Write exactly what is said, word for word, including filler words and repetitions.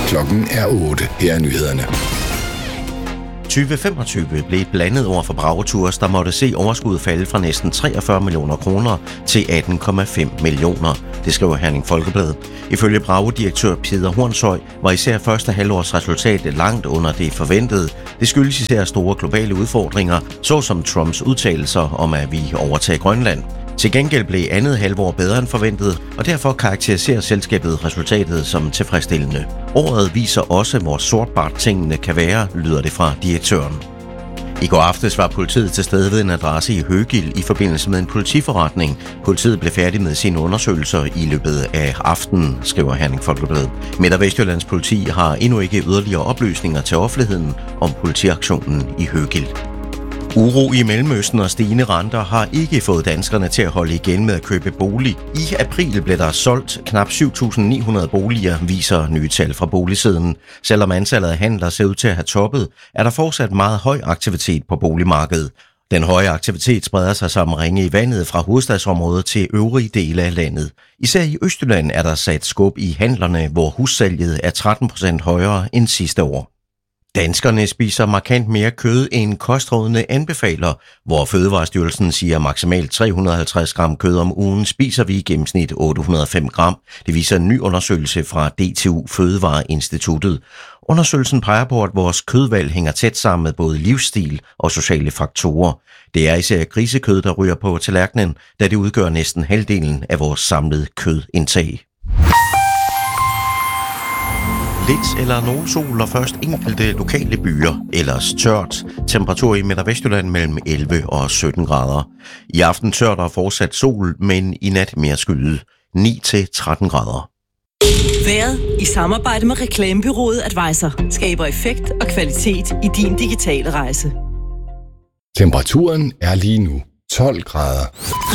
Klokken er otte. Her er nyhederne. tyve femogtyve blev et blandet år for Bravo Tours, der måtte se overskuddet falde fra næsten treogfyrre millioner kroner til atten komma fem millioner. Det skriver Herning Folkeblad. Ifølge Bravo-direktør Peder Hornshøj var især første halvårs resultat langt under det forventede. Det skyldes især store globale udfordringer, såsom Trumps udtalelser om, at vi overtager Grønland. Til gengæld blev andet halvår bedre end forventet, og derfor karakteriserer selskabet resultatet som tilfredsstillende. Året viser også, hvor sårbart tingene kan være, lyder det fra direktøren. I går aftes var politiet til stede ved en adresse i Høgild i forbindelse med en politiforretning. Politiet blev færdig med sine undersøgelser i løbet af aftenen, skriver Herning Folkeblad. Midt- og Vestjyllands politi har endnu ikke yderligere oplysninger til offentligheden om politiaktionen i Høgild. Uro i Mellemøsten og stigende renter har ikke fået danskerne til at holde igen med at købe bolig. I april blev der solgt knap syv tusind ni hundrede boliger, viser nye tal fra boligsiden. Selvom antallet af handler ser ud til at have toppet, er der fortsat meget høj aktivitet på boligmarkedet. Den høje aktivitet spreder sig som ringe i vandet fra hovedstadsområdet til øvrige dele af landet. Især i Østjylland er der sat skub i handlerne, hvor hussalget er tretten procent højere end sidste år. Danskerne spiser markant mere kød end kostrådene anbefaler, hvor Fødevarestyrelsen siger maksimalt tre hundrede og halvtreds gram kød om ugen, spiser vi i gennemsnit otte hundrede og fem gram. Det viser en ny undersøgelse fra D T U Fødevareinstituttet. Undersøgelsen peger på, at vores kødvalg hænger tæt sammen med både livsstil og sociale faktorer. Det er især grisekød, der ryger på tallerkenen, da det udgør næsten halvdelen af vores samlede kødindtag. Lidt eller nogen sol og først enkelte lokale byer, ellers tørt. Temperatur i Midt- og Vestjylland mellem elleve og sytten grader. I aften tørt og fortsat sol, men i nat mere skyet. ni til tretten grader. Vejret i samarbejde med reklamebureauet Advisor skaber effekt og kvalitet i din digitale rejse. Temperaturen er lige nu tolv grader.